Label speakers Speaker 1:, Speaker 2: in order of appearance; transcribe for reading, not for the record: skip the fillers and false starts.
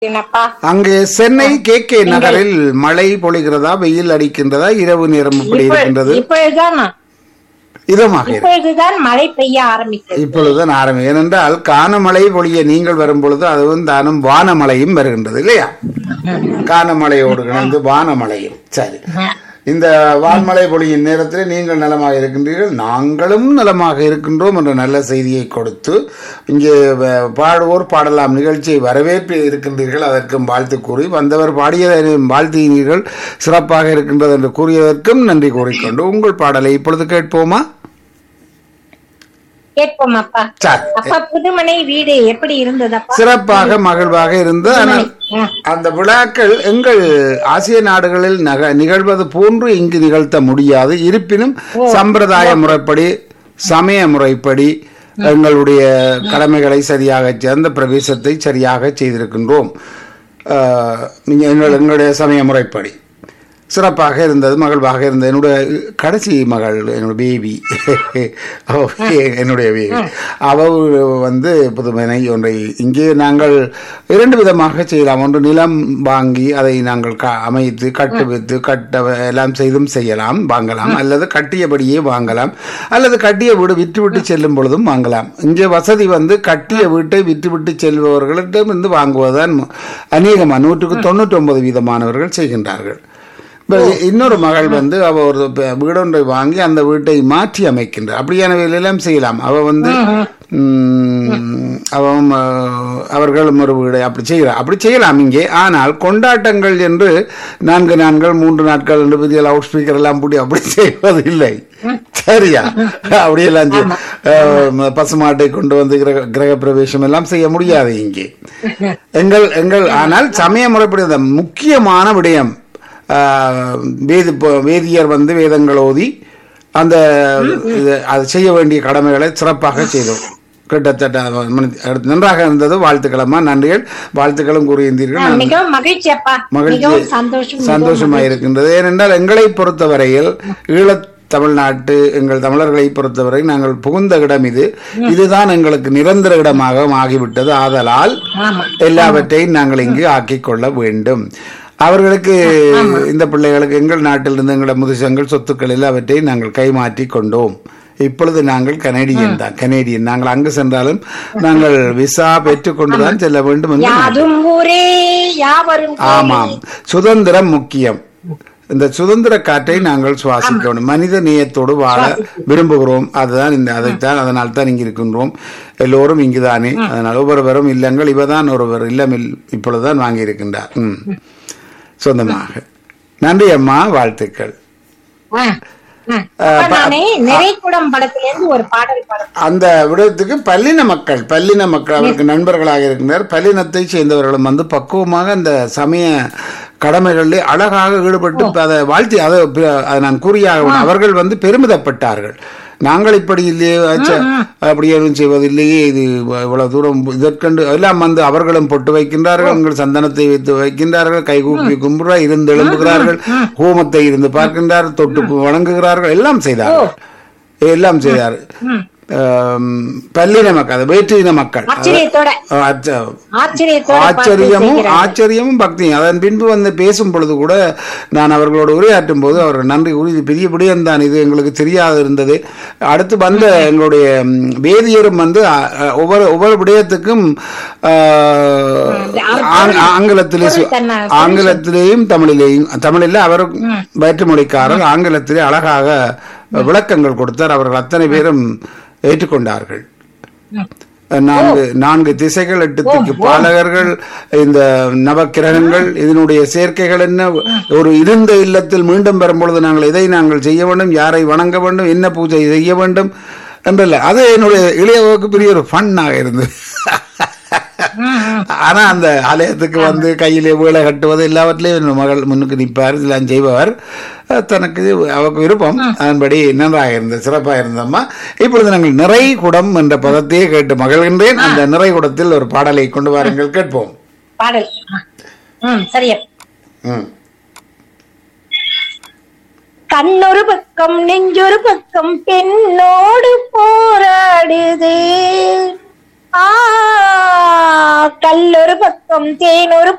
Speaker 1: என்னப்பா
Speaker 2: அங்கே சென்னை கே நகரில் மழை பொழிகிறதா, வெயில் அடிக்கின்றதா, இரவு நேரம் இப்படி இருக்கின்றது?
Speaker 1: இப்பொழுதுதான்
Speaker 2: இதமாக இருக்கு.
Speaker 1: இப்பொழுதுதான் மழை பெய்ய ஆரம்பித்தது.
Speaker 2: இப்பொழுதுதான் ஆரம்பம். ஏனென்றால் கானமழை பொழிய நீங்கள் வரும் பொழுது அதுவும் தானும் வானமழையும் வருகின்றது இல்லையா? கானமழையோடு கிடந்து வானமழையும். சரி, இந்த வான்மழை பொழியின் நேரத்தில் நீங்கள் நலமாக இருக்கின்றீர்கள், நாங்களும் நலமாக இருக்கின்றோம் என்ற நல்ல செய்தியை கொடுத்து இங்கே பாடுவோர் பாடலாம் நிகழ்ச்சியை வரவேற்பு இருக்கின்றீர்கள். அதற்கும் வாழ்த்து கூறி வந்தவர் பாடியதை வாழ்த்தினீர்கள், சிறப்பாக இருக்கின்றது என்று கூறியதற்கும் நன்றி கூறிக்கொண்டு உங்கள் பாடலை இப்பொழுது கேட்போமா?
Speaker 1: கேட்போம் அப்பா. அப்பா புதுமனை வீடு எப்படி இருந்ததப்பா?
Speaker 2: சிறப்பாக மகிழ்வாக இருந்து, அந்த விழாக்கள் எங்கள் ஆசிய நாடுகளில் நிகழ்வது போன்று இங்கு நிகழ்த்த முடியாது. இருப்பினும் சம்பிரதாய முறைப்படி, சமய முறைப்படி எங்களுடைய கடமைகளை சரியாக, அந்த பிரவேசத்தை சரியாக செய்திருக்கின்றோம். எங்களுடைய சமய முறைப்படி சிறப்பாக இருந்தது, மகிழ்வாக இருந்தது. என்னுடைய கடைசி மகள், என்னுடைய பேபி, என்னுடைய பேபி, அவள் புதுமனை ஒன்றை இங்கே நாங்கள் இரண்டு விதமாக செய்யலாம். ஒன்று நிலம் வாங்கி அதை நாங்கள் அமைத்து கட்டுவித்து எல்லாம் செய்தும் செய்யலாம், வாங்கலாம். அல்லது கட்டியபடியே வாங்கலாம், அல்லது கட்டிய வீடு விட்டுவிட்டு செல்லும் பொழுதும் வாங்கலாம். இங்கே வசதி கட்டிய வீட்டை விட்டுவிட்டு செல்பவர்களிடம் இருந்து வாங்குவதுதான் அநேகமாக 99% செய்கின்றார்கள். இன்னொரு மகள் அவ ஒரு வீடொன்றை வாங்கி அந்த வீட்டை மாற்றி அமைக்கின்றார். அப்படியான வேலையெல்லாம் செய்யலாம். அவர்களும் ஒரு வீடை அப்படி செய்யலாம் இங்கே. ஆனால் கொண்டாட்டங்கள் என்று 4 நாட்கள் 3 நாட்கள் என்று புதிய லவுட் ஸ்பீக்கர் எல்லாம் பூட்டி அப்படி செய்வதில்லை. சரியா? அப்படியெல்லாம் பசுமாட்டை கொண்டு கிரக பிரவேசம் எல்லாம் செய்ய முடியாது இங்கே எங்கள். ஆனால் சமய முறைப்படி முக்கியமான விடயம், வேதியர் வேதங்கள் ஓதி அந்த அது செய்ய வேண்டிய கடமைகளை சிறப்பாக செய்தோம். கிட்டத்தட்ட நன்றாக இருந்தது. வாழ்த்துக்களம்மா, நன்றிகள். வாழ்த்துக்களும் கூறியிருந்தீர்கள். மகிழ்ச்சி, சந்தோஷமாக இருக்கின்றது. ஏனென்றால் எங்களை பொறுத்தவரையில் ஈழத் தமிழ்நாட்டு எங்கள் தமிழர்களை பொறுத்தவரை நாங்கள் புகுந்த இடம் இதுதான் எங்களுக்கு நிரந்தர இடமாக ஆகிவிட்டது. ஆதலால் எல்லாவற்றையும் நாங்கள் இங்கு ஆக்கிக் கொள்ள வேண்டும். அவர்களுக்கு, இந்த பிள்ளைகளுக்கு எங்கள் நாட்டிலிருந்து எங்களோட முதுசங்கள் சொத்துக்கள் எல்லாவற்றை நாங்கள் கைமாற்றி கொண்டோம். இப்பொழுது நாங்கள் கனேடியன். நாங்கள் அங்கு சென்றாலும் நாங்கள் விசா பெற்றுக் கொண்டுதான் செல்ல வேண்டும் என்று. ஆமாம், சுதந்திரம் முக்கியம். இந்த சுதந்திர காற்றை நாங்கள் சுவாசிக்க வேண்டும். மனித நேயத்தோடு வாழ விரும்புகிறோம். அதைத்தான் அதனால் தான் இங்கு இருக்கின்றோம். எல்லோரும் இங்குதானே. அதனால் ஒவ்வொருவரும் இல்லங்கள். இவதான் ஒருவர் இல்லம் இப்பொழுதுதான் வாங்கி இருக்கின்றார் சொந்தமாக. நன்றி அம்மா, வாழ்த்துக்கள். அந்த விடத்துக்கு பல்லின மக்கள் அவருக்கு நண்பர்களாக இருக்கின்றனர். பல்லினத்தை சேர்ந்தவர்களும் பக்குவமாக அந்த சமய கடமைகளில் அழகாக ஈடுபட்டு அதை வாழ்த்தி அதை நான் கூறியாக அவர்கள் பெருமிதப்பட்டார்கள். நாங்கள் இப்படி இல்லையே, அப்படி எதுவும் செய்வதில்லையே, இது இவ்வளவு தூரம் இதற்கண்டு எல்லாம் அவர்களும் பொட்டு வைக்கின்றார்கள், உங்கள் சந்தனத்தை வைத்து வைக்கின்றார்கள், கைகூப்பி கும்புறா இருந்து எழும்புகிறார்கள், ஹோமத்தை இருந்து பார்க்கின்றார்கள், தொட்டு வணங்குகிறார்கள், எல்லாம் செய்தார்கள். பல்லின மக்கள், வேற்றின மக்கள், ஆச்சரியமும் பக்தியும். அதன் பின்பு பேசும் பொழுது கூட நான் அவர்களோடு உரையாற்றும் போது அவர்கள் நன்றி கூறி, இது பெரிய விடயம் தான், இது எங்களுக்கு தெரியாது இருந்தது. அடுத்து எங்களுடைய வேதியரும் ஒவ்வொரு விடயத்துக்கும் ஆங்கிலத்திலேயும் தமிழில் அவர் வேற்றுமொழிக்காரர் ஆங்கிலத்திலே அழகாக விளக்கங்கள் கொடுத்தார். அவர்கள் அத்தனை பேரும் ஏற்றுக்கொண்டார்கள். 4 திசைகள், 8 திக்கு பாலகர்கள், இந்த நவக்கிரகங்கள், இதனுடைய சேர்க்கைகள் என்ன, ஒரு இருந்த இல்லத்தில் மீண்டும் வரும்பொழுது நாங்கள் செய்ய வேண்டும், யாரை வணங்க வேண்டும், என்ன பூஜை செய்ய வேண்டும் என்றல்ல. அது என்னுடைய இளையவுக்கு பெரிய ஒரு ஃபன்னாக இருந்தது. ஆனா அந்த ஆலயத்துக்கு கையிலே வேலை கட்டுவது எல்லாவற்றிலையும் மகள் முன்னுக்கு நிற்பார், இதெல்லாம் செய்பவர். தனக்கு அவருக்கு விருப்பம். அதன்படி நன்றாக இருந்தது, சிறப்பாக இருந்தம்மா. இப்பொழுது நாங்கள் நிறை குடம் என்ற பதத்தையே கேட்டு மகிழ்கின்றேன். அந்த நிறை குடத்தில் ஒரு பாடலை கொண்டு வாருங்கள், கேட்போம்.
Speaker 1: கண்ணொரு பக்கம் நெஞ்சொரு பக்கம் பெண்ணோடு போராடுது, கல்லொரு பக்கம் தேனொரு